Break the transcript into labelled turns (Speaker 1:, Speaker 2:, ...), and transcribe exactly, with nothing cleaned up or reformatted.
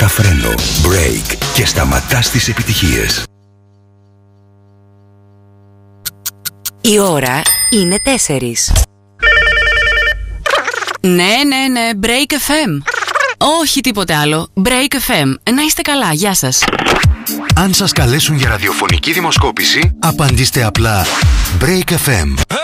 Speaker 1: τα φρένο, break και σταματάς τις επιτυχίες.
Speaker 2: Η ώρα είναι τέσσερις. Ναι, ναι, ναι, Break εφ εμ. Όχι τίποτε άλλο, Break εφ εμ. Να είστε καλά, γεια σας.
Speaker 1: Αν σας καλέσουν για ραδιοφωνική δημοσκόπηση, απαντήστε απλά Break εφ εμ.